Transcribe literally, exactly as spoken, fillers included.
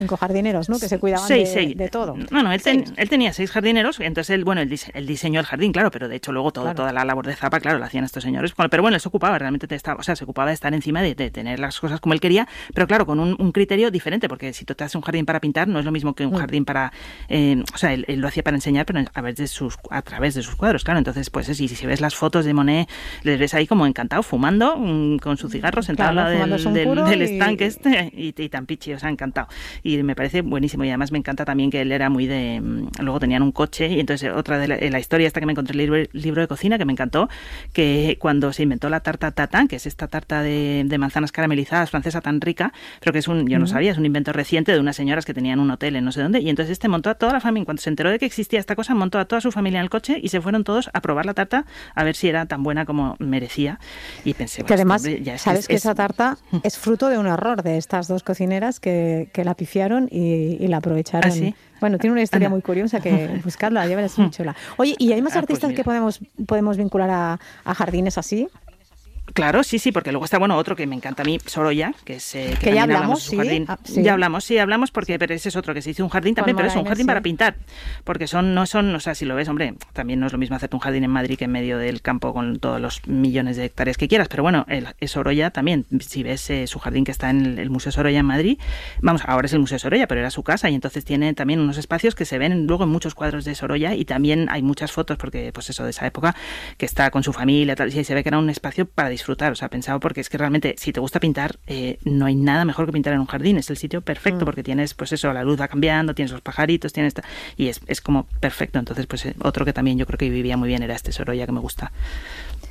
Cinco jardineros, ¿no? Que se cuidaban seis, de, seis. de todo. No, no, él, ten, él tenía seis jardineros, entonces él, bueno, él, dise, él diseñó el jardín, claro, pero de hecho luego todo, claro. toda la labor de zapa, claro, la hacían estos señores. Pero bueno, él se ocupaba, realmente te estaba, o sea, se ocupaba de estar encima de, de tener las cosas como él quería, pero claro, con un, un criterio diferente, porque si tú te haces un jardín para pintar, no es lo mismo que un mm. jardín para, eh, o sea, él, él lo hacía para enseñar, pero a través de sus, a través de sus cuadros, claro. Entonces, pues sí, si, si ves las fotos de Monet, les ves ahí como encantado, fumando, um, con su cigarro, sentado claro, al lado del, del, del y... estanque este, y, y tan pichi, o sea, encantado. Y me parece buenísimo, y además me encanta también que él era muy de... Luego tenían un coche, y entonces otra de la, la historia esta que me encontré en el libro, libro de cocina, que me encantó, que cuando se inventó la tarta tatin, que es esta tarta de, de manzanas caramelizadas francesa tan rica, pero que es un, yo no sabía, es un invento reciente de unas señoras que tenían un hotel en no sé dónde, y entonces este montó a toda la familia, cuando se enteró de que existía esta cosa, montó a toda su familia en el coche y se fueron todos a probar la tarta a ver si era tan buena como merecía, y pensé... Que además, hombre, ya es, sabes es, que es... esa tarta es fruto de un error de estas dos cocineras que, que la pifiaron y, y la aprovecharon. ¿Ah, sí? Bueno, tiene una historia muy curiosa que buscarla, ya verás muy chula. Oye, ¿y hay más ah, artistas pues que podemos, podemos vincular a, a jardines así? Claro, sí, sí, porque luego está, bueno, otro que me encanta a mí, Sorolla, que es... Eh, que, que ya hablamos, hablamos sí, jardín. Ah, sí. Ya hablamos, sí, hablamos, porque pero ese es otro que se hizo un jardín también, pero es un jardín sí. para pintar, porque son, no son, o sea, si lo ves, hombre, también no es lo mismo hacerte un jardín en Madrid que en medio del campo con todos los millones de hectáreas que quieras, pero bueno, el, el Sorolla también, si ves eh, su jardín que está en el, el Museo Sorolla en Madrid, vamos, ahora es el Museo Sorolla, pero era su casa, y entonces tiene también unos espacios que se ven luego en muchos cuadros de Sorolla, y también hay muchas fotos, porque pues eso, de esa época, que está con su familia, tal, y se ve que era un espacio para disfrutar, o sea, pensado porque es que realmente si te gusta pintar eh, no hay nada mejor que pintar en un jardín, es el sitio perfecto mm. porque tienes pues eso, la luz va cambiando, tienes los pajaritos, tienes esta, y es, es como perfecto, entonces pues eh, otro que también yo creo que vivía muy bien era este Sorolla que me gusta.